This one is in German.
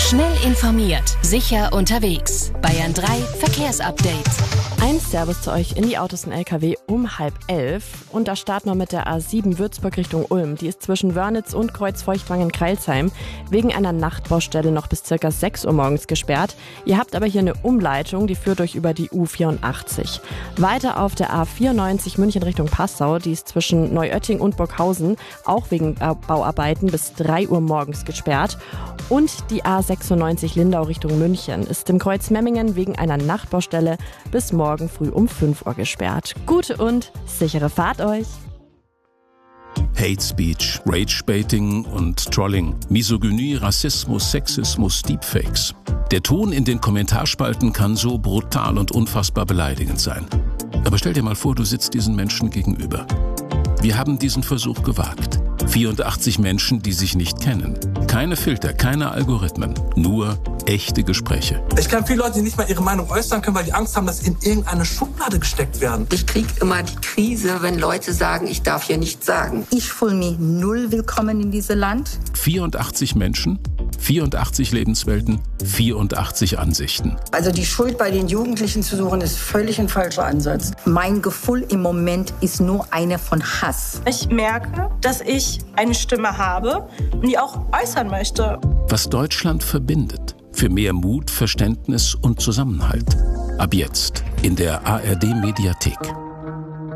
Schnell informiert, sicher unterwegs. Bayern 3 Verkehrsupdate. Ein Servus zu euch in die Autos und LKW um 10:30. Und da starten wir mit der A7 Würzburg Richtung Ulm. Die ist zwischen Wörnitz und Kreuzfeuchtwangen-Kreilsheim wegen einer Nachtbaustelle noch bis ca. 6 Uhr morgens gesperrt. Ihr habt aber hier eine Umleitung, die führt euch über die U84. Weiter auf der A94 München Richtung Passau. Die ist zwischen Neuötting und Burghausen auch wegen Bauarbeiten bis 3 Uhr morgens gesperrt. Und die A96 Lindau Richtung München ist im Kreuz Memmingen wegen einer Nachtbaustelle bis morgen früh um 5 Uhr gesperrt. Gute und sichere Fahrt euch! Hate Speech, Rage-Baiting und Trolling, Misogynie, Rassismus, Sexismus, Deepfakes. Der Ton in den Kommentarspalten kann so brutal und unfassbar beleidigend sein. Aber stell dir mal vor, du sitzt diesen Menschen gegenüber. Wir haben diesen Versuch gewagt. 84 Menschen, die sich nicht kennen. Keine Filter, keine Algorithmen, nur echte Gespräche. Ich kenne viele Leute, die nicht mal ihre Meinung äußern können, weil die Angst haben, dass sie in irgendeine Schublade gesteckt werden. Ich kriege immer die Krise, wenn Leute sagen, ich darf hier nichts sagen. Ich fühle mich null willkommen in diesem Land. 84 Menschen, 84 Lebenswelten, 84 Ansichten. Also die Schuld bei den Jugendlichen zu suchen, ist völlig ein falscher Ansatz. Mein Gefühl im Moment ist nur eine von Hass. Ich merke, dass ich eine Stimme habe und die auch äußern möchte. Was Deutschland verbindet. Für mehr Mut, Verständnis und Zusammenhalt. Ab jetzt in der ARD Mediathek.